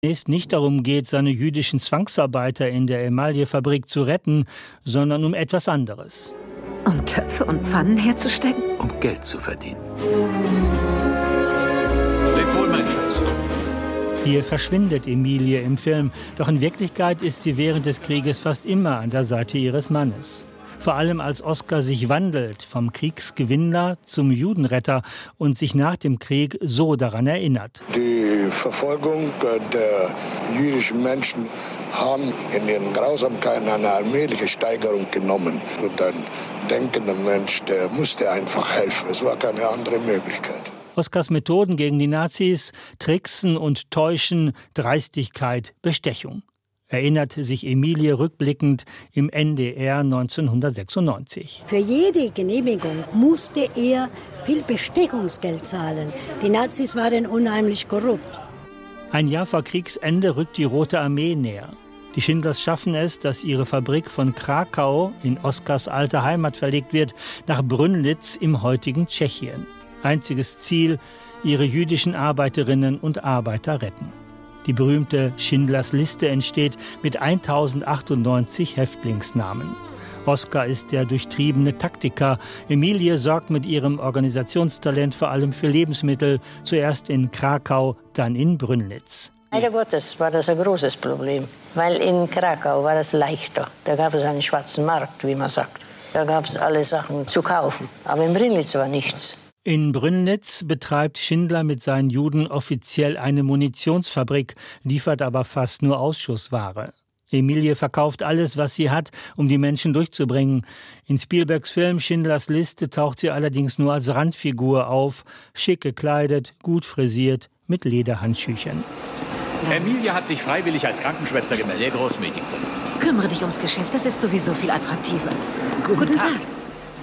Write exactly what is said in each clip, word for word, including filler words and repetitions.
Es nicht darum geht, seine jüdischen Zwangsarbeiter in der Emaillefabrik zu retten, sondern um etwas anderes. Um Töpfe und Pfannen herzustellen? Um Geld zu verdienen. Leb wohl, mein Schatz. Hier verschwindet Emilie im Film, doch in Wirklichkeit ist sie während des Krieges fast immer an der Seite ihres Mannes. Vor allem als Oskar sich wandelt, vom Kriegsgewinner zum Judenretter und sich nach dem Krieg so daran erinnert. Die Verfolgung der jüdischen Menschen haben in ihren Grausamkeiten eine allmähliche Steigerung genommen. Und ein denkender Mensch, der musste einfach helfen. Es war keine andere Möglichkeit. Oskars Methoden gegen die Nazis, Tricksen und Täuschen, Dreistigkeit, Bestechung. Erinnert sich Emilie rückblickend im N D R neunzehnhundertsechsundneunzig. Für jede Genehmigung musste er viel Bestechungsgeld zahlen. Die Nazis waren unheimlich korrupt. Ein Jahr vor Kriegsende rückt die Rote Armee näher. Die Schindlers schaffen es, dass ihre Fabrik von Krakau, in Oskars alte Heimat verlegt wird, nach Brünnlitz im heutigen Tschechien. Einziges Ziel, ihre jüdischen Arbeiterinnen und Arbeiter retten. Die berühmte Schindlers Liste entsteht mit tausendachthundertachtundneunzig Häftlingsnamen. Oskar ist der durchtriebene Taktiker. Emilie sorgt mit ihrem Organisationstalent vor allem für Lebensmittel, zuerst in Krakau, dann in Brünnlitz. Leider Gottes war das ein großes Problem, weil in Krakau war es leichter. Da gab es einen schwarzen Markt, wie man sagt. Da gab es alle Sachen zu kaufen, aber in Brünnlitz war nichts. In Brünnlitz betreibt Schindler mit seinen Juden offiziell eine Munitionsfabrik, liefert aber fast nur Ausschussware. Emilie verkauft alles, was sie hat, um die Menschen durchzubringen. In Spielbergs Film Schindlers Liste taucht sie allerdings nur als Randfigur auf, schick gekleidet, gut frisiert, mit Lederhandschüchen. Emilie hat sich freiwillig als Krankenschwester gemeldet. Sehr großmütig. Kümmere dich ums Geschäft, das ist sowieso viel attraktiver. Guten, Guten Tag. Tag.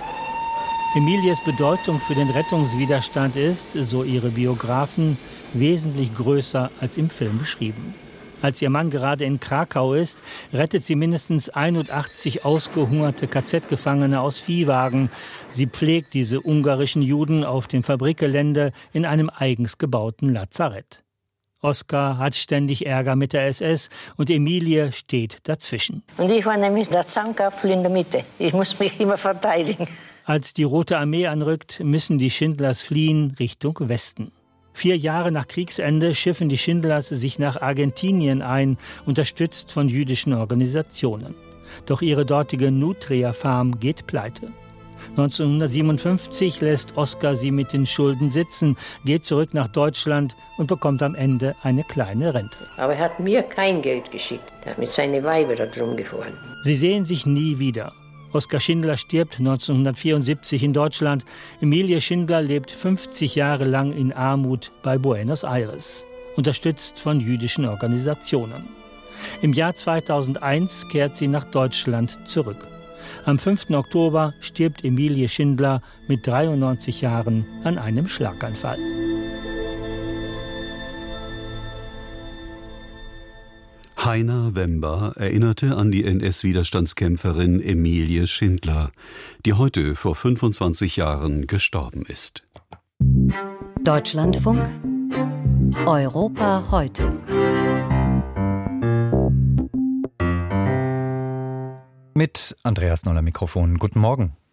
Emilies Bedeutung für den Rettungswiderstand ist, so ihre Biografen, wesentlich größer als im Film beschrieben. Als ihr Mann gerade in Krakau ist, rettet sie mindestens einundachtzig ausgehungerte K Z-Gefangene aus Viehwagen. Sie pflegt diese ungarischen Juden auf dem Fabrikgelände in einem eigens gebauten Lazarett. Oskar hat ständig Ärger mit der S S und Emilie steht dazwischen. Und ich war nämlich der Zankapfel in der Mitte. Ich muss mich immer verteidigen. Als die Rote Armee anrückt, müssen die Schindlers fliehen Richtung Westen. Vier Jahre nach Kriegsende schiffen die Schindlers sich nach Argentinien ein, unterstützt von jüdischen Organisationen. Doch ihre dortige Nutria-Farm geht pleite. neunzehnhundertsiebenundfünfzig lässt Oskar sie mit den Schulden sitzen, geht zurück nach Deutschland und bekommt am Ende eine kleine Rente. Aber er hat mir kein Geld geschickt. Er hat mit seinen Weibern da drum gefahren. Sie sehen sich nie wieder. Oskar Schindler stirbt neunzehnhundertvierundsiebzig in Deutschland. Emilie Schindler lebt fünfzig Jahre lang in Armut bei Buenos Aires, unterstützt von jüdischen Organisationen. Im Jahr zweitausendeins kehrt sie nach Deutschland zurück. Am fünften Oktober stirbt Emilie Schindler mit dreiundneunzig Jahren an einem Schlaganfall. Heiner Wember erinnerte an die N S-Widerstandskämpferin Emilie Schindler, die heute vor fünfundzwanzig Jahren gestorben ist. Deutschlandfunk Europa heute. Mit Andreas Noller Mikrofon. Guten Morgen.